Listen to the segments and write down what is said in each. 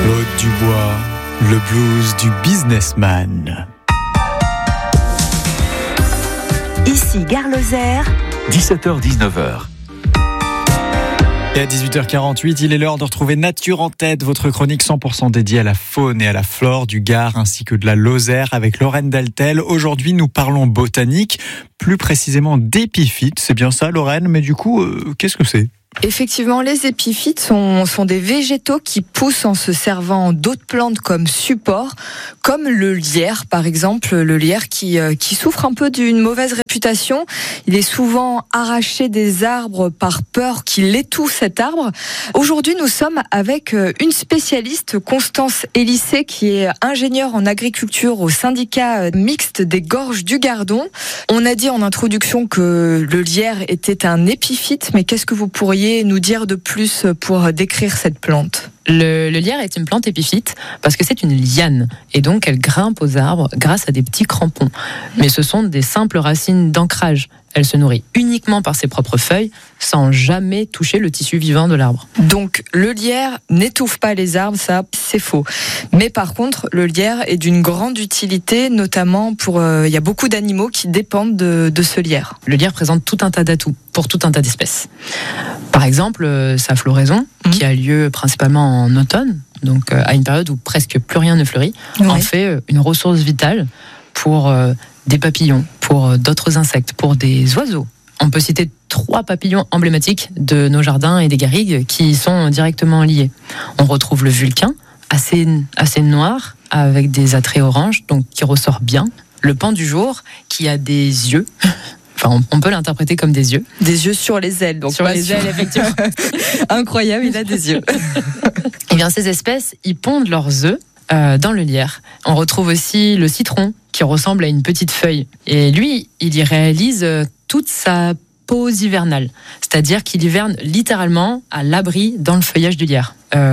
Claude Dubois, le blues du businessman. Ici Gare Lozère, 17h-19h. Et à 18h48, il est l'heure de retrouver Nature en tête, votre chronique 100% dédiée à la faune et à la flore du Gard ainsi que de la Lozère avec Lorraine Daltel. Aujourd'hui, nous parlons botanique, plus précisément d'épiphytes. C'est bien ça, Lorraine, mais du coup, qu'est-ce que c'est ? Effectivement, les épiphytes sont des végétaux qui poussent en se servant d'autres plantes comme support, comme le lierre par exemple, le lierre qui souffre un peu d'une mauvaise réputation. Il est souvent arraché des arbres par peur qu'il étouffe cet arbre. Aujourd'hui, nous sommes avec une spécialiste, Constance Élissé, qui est ingénieure en agriculture au syndicat mixte des Gorges du Gardon. On a dit en introduction que le lierre était un épiphyte, mais qu'est-ce que vous pourriez nous dire de plus pour décrire cette plante ? Le lierre est une plante épiphyte parce que c'est une liane et donc elle grimpe aux arbres grâce à des petits crampons. Mais ce sont des simples racines d'ancrage. Elle se nourrit uniquement par ses propres feuilles sans jamais toucher le tissu vivant de l'arbre. Donc le lierre n'étouffe pas les arbres, ça c'est faux. Mais par contre, le lierre est d'une grande utilité, notamment pour il y a beaucoup d'animaux qui dépendent de ce lierre. Le lierre présente tout un tas d'atouts pour tout un tas d'espèces. Par exemple, sa floraison, qui a lieu principalement en automne, donc à une période où presque plus rien ne fleurit, en fait une ressource vitale pour des papillons, pour d'autres insectes, pour des oiseaux. On peut citer 3 papillons emblématiques de nos jardins et des garrigues qui sont directement liés. On retrouve le vulcain, assez noir, avec des attraits orange, donc qui ressort bien. Le paon du jour, qui a des yeux. Enfin, on peut l'interpréter comme des yeux. Des yeux sur les ailes. Donc sur les ailes, effectivement. Incroyable, il a des yeux. Et bien, ces espèces, ils pondent leurs œufs dans le lierre. On retrouve aussi le citron, qui ressemble à une petite feuille. Et lui, il y réalise toute sa pause hivernale. C'est-à-dire qu'il hiverne littéralement à l'abri dans le feuillage du lierre.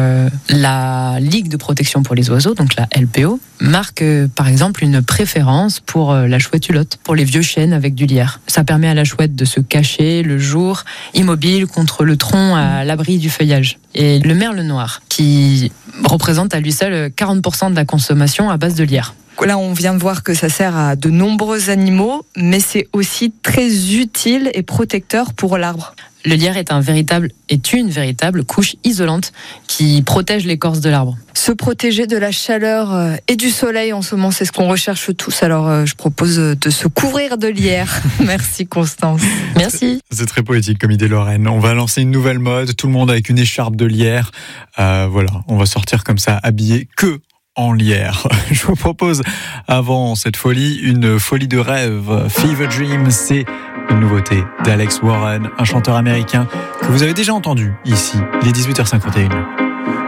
La Ligue de protection pour les oiseaux, donc la LPO, marque par exemple une préférence pour la chouette hulotte, pour les vieux chênes avec du lierre. Ça permet à la chouette de se cacher le jour, immobile contre le tronc à l'abri du feuillage. Et le merle noir, qui représente à lui seul 40% de la consommation à base de lierre. Là, on vient de voir que ça sert à de nombreux animaux, mais c'est aussi très utile et protecteur pour l'arbre. Le lierre est une véritable couche isolante qui protège l'écorce de l'arbre. Se protéger de la chaleur et du soleil en ce moment, c'est ce qu'on recherche tous. Alors, je propose de se couvrir de lierre. Merci Constance. Merci. C'est très poétique comme idée, Lorraine. On va lancer une nouvelle mode, tout le monde avec une écharpe de lierre. Voilà, on va sortir comme ça, habillé que en lierre. Je vous propose, avant cette folie, une folie de rêve. Fever Dream, c'est une nouveauté d'Alex Warren, un chanteur américain que vous avez déjà entendu ici. Il est 18h51.